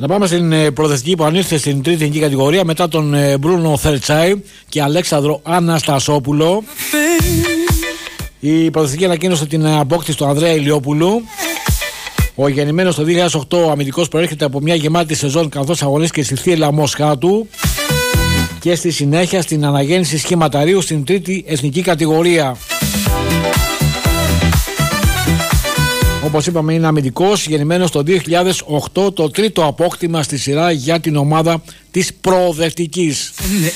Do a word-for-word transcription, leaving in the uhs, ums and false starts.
Να πάμε στην ε, προοδευτική που ανήρθε στην τρίτη εθνική κατηγορία μετά τον ε, Μπρούνο Θερτσάι και Αλέξανδρο Αναστασόπουλο. Η προοδευτική ανακοίνωσε την απόκτηση του Ανδρέα Ηλιόπουλου. Ο γεννημένος το δύο χιλιάδες οκτώ αμυντικός προέρχεται από μια γεμάτη σεζόν καθώς αγωνίστηκε στη Θύελλα Μοσχάτου και στη συνέχεια στην αναγέννηση σχηματαρίου στην τρίτη εθνική κατηγορία. Όπως είπαμε, είναι αμυντικός, γεννημένος το δύο χιλιάδες οκτώ, το τρίτο απόκτημα στη σειρά για την ομάδα της προοδευτικής.